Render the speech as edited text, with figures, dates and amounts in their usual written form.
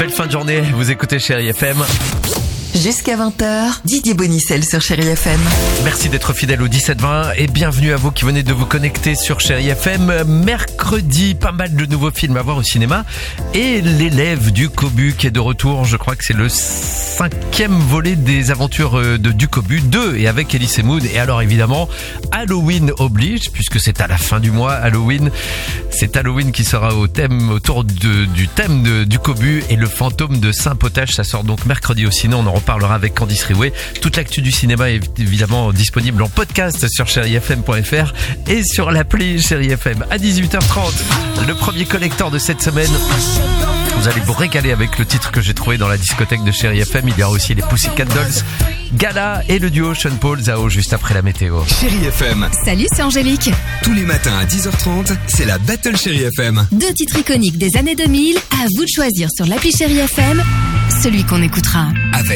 Belle fin de journée, vous écoutez Chérie FM. Jusqu'à 20h, Didier Bonicel sur Chérie FM. Merci d'être fidèle au 17-20 et bienvenue à vous qui venez de vous connecter sur Chérie FM. Mercredi, pas mal de nouveaux films à voir au cinéma et l'élève du Cobu qui est de retour. Je crois que c'est le 5e volet des aventures de Ducobu 2 et avec Elise Mood. Et alors évidemment, Halloween oblige puisque c'est à la fin du mois Halloween. C'est Halloween qui sera autour du thème de Ducobu et le fantôme de Saint-Potage. Ça sort donc mercredi au ciné. On en reparlera avec Candice Riouet. Toute l'actu du cinéma est évidemment disponible en podcast sur chérifm.fr et sur l'appli Chérie FM. À 18h30, le premier collector de cette semaine. Vous allez vous régaler avec le titre que j'ai trouvé dans la discothèque de Chérie FM. Il y aura aussi les Pussycat Dolls, Gala et le duo Sean Paul Zao juste après la météo. Chérie FM. Salut, c'est Angélique. Tous les matins à 10h30, c'est la Battle Chérie FM. 2 titres iconiques des années 2000. À vous de choisir sur l'appli Chérie FM celui qu'on écoutera. Avec